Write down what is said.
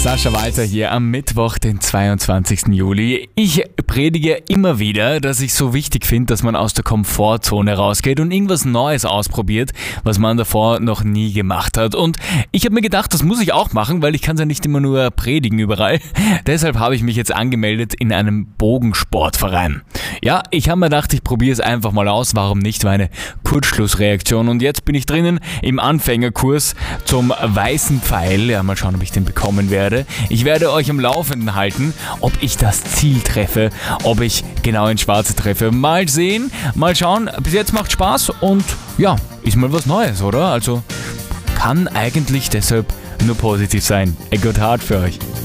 Sascha Walter hier am Mittwoch, den 22. Juli. Ich predige immer wieder, dass ich so wichtig finde, dass man aus der Komfortzone rausgeht und irgendwas Neues ausprobiert, was man davor noch nie gemacht hat. Und ich habe mir gedacht, das muss ich auch machen, weil ich kann es ja nicht immer nur predigen überall. Deshalb habe ich mich jetzt angemeldet in einem Bogensportverein. Ja, ich habe mir gedacht, ich probiere es einfach mal aus. Warum nicht? War eine Kurzschlussreaktion. Und jetzt bin ich drinnen im Anfängerkurs zum weißen Pfeil. Ja, mal schauen, ob ich den bekommen werde. Ich werde euch am Laufenden halten, ob ich das Ziel treffe, ob ich genau ins Schwarze treffe. Mal sehen, mal schauen. Bis jetzt macht Spaß und ja, ist mal was Neues, oder? Also kann eigentlich deshalb nur positiv sein. A good heart für euch.